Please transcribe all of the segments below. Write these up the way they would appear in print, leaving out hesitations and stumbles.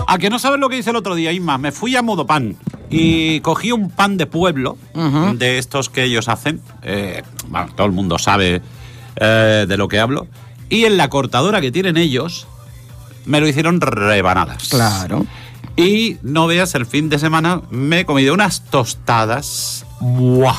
¿A que no sabes lo que hice el otro día, Isma? Me fui a Modo Pan y cogí un pan de pueblo, de estos que ellos hacen. Bueno, todo el mundo sabe de lo que hablo. Y en la cortadora que tienen ellos, me lo hicieron rebanadas. Claro. Y no veas, el fin de semana me he comido unas tostadas. ¡Buah!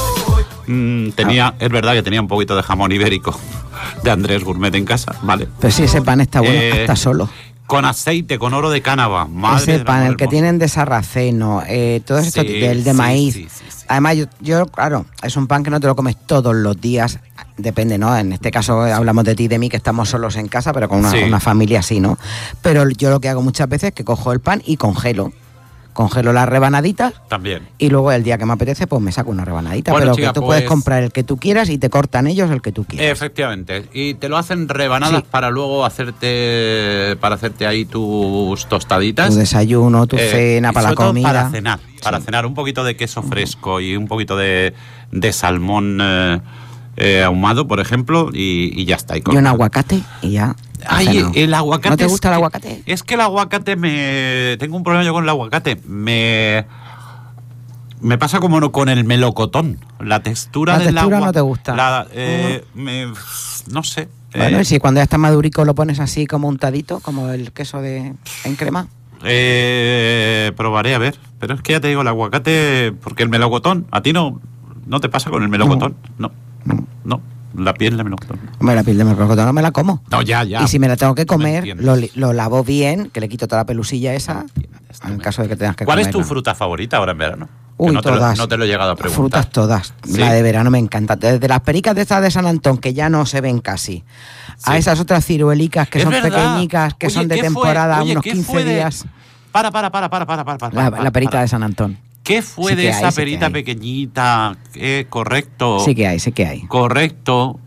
Es verdad que tenía un poquito de jamón ibérico de Andrés Gourmet en casa, ¿vale? Pero sí, ese pan está bueno, hasta solo. Con aceite, con oro de Cánaba. Madre ese pan, el que tienen de sarraceno, todo esto, el de maíz. Sí. Además, yo, claro, es un pan que no te lo comes todos los días. Depende, ¿no? En este caso hablamos de ti y de mí, que estamos solos en casa, pero con una familia así, ¿no? Pero yo lo que hago muchas veces es que cojo el pan y congelo las rebanaditas. También. Y luego el día que me apetece, pues me saco una rebanadita. Bueno, pero chica, que tú puedes comprar el que tú quieras y te cortan ellos el que tú quieras. Efectivamente. Y te lo hacen rebanadas para luego hacerte ahí tus tostaditas. Tu desayuno, tu cena, para la comida. Para cenar. Para cenar un poquito de queso fresco y un poquito de salmón ahumado, por ejemplo, y ya está. Y un aguacate y ya. Ay, el aguacate. ¿No te gusta el aguacate? Es que el aguacate tengo un problema yo con el aguacate. Me pasa como con el melocotón. La textura del agua. ¿No te gusta? No sé. Bueno, y si cuando ya está madurico lo pones así como untadito, como el queso en crema. Probaré a ver. Pero es que ya te digo, el aguacate, porque el melocotón, ¿a ti no te pasa con el melocotón? No. La piel de melocotón. Hombre, la piel de melocotón no me la como. No, ya. Y si me la tengo que comer, lo lavo bien, que le quito toda la pelusilla esa, en caso de que tengas que comer. ¿Cuál es tu fruta favorita ahora en verano? Uy, no todas. No te lo he llegado a preguntar. Frutas todas. ¿Sí? La de verano me encanta. Desde las pericas de estas de San Antón, que ya no se ven casi, a esas otras ciruelicas que son pequeñicas, que son de temporada, unos 15 días. Para. La perica de San Antón. ¿Qué fue de esa perita pequeñita? Correcto. Sí que hay. Correcto.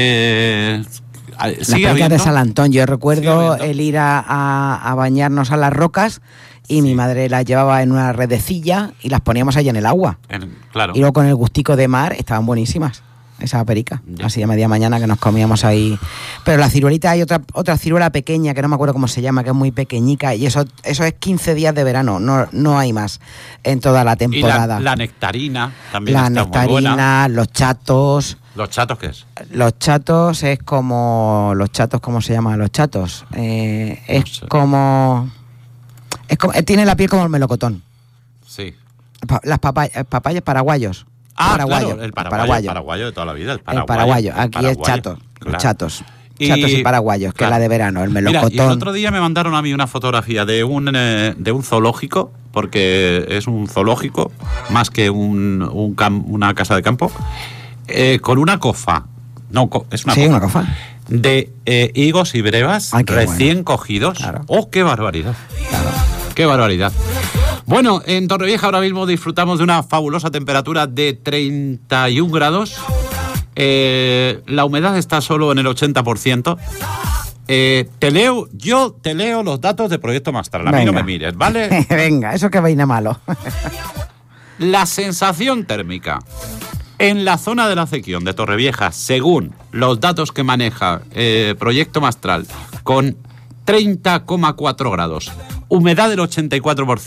Las pericas de San Antón. Yo recuerdo el ir a bañarnos a las rocas y mi madre las llevaba en una redecilla y las poníamos allá en el agua. Claro. Y luego con el gustico de mar estaban buenísimas. Esa perica, así a media mañana que nos comíamos ahí. Pero la ciruelita, hay otra ciruela pequeña que no me acuerdo cómo se llama, que es muy pequeñica, y eso es 15 días de verano, no hay más en toda la temporada. Y la nectarina también está muy buena. Los chatos. ¿Los chatos qué es? Los chatos es como... ¿Los chatos cómo se llaman los chatos? Tiene la piel como el melocotón. Sí. Las papayas paraguayos. Paraguayo, claro, el paraguayo de toda la vida. El paraguayo. Aquí es chatos, claro. Chatos y paraguayos, que es la de verano, el melocotón. Mira, y el otro día me mandaron a mí una fotografía de un zoológico, porque es un zoológico más que una casa de campo, con una cofa. No, es una cofa. Sí, una cofa. De higos y brevas recién cogidos. Claro. ¡Oh, qué barbaridad! Claro. ¡Qué barbaridad! Bueno, en Torrevieja ahora mismo disfrutamos de una fabulosa temperatura de 31 grados. La humedad está solo en el 80%. Te leo los datos de Proyecto Mastral. A mí no me mires, ¿vale? Venga, eso que vaina malo. La sensación térmica en la zona de la Acequión de Torrevieja, según los datos que maneja Proyecto Mastral, con 30,4 grados, humedad del 84%.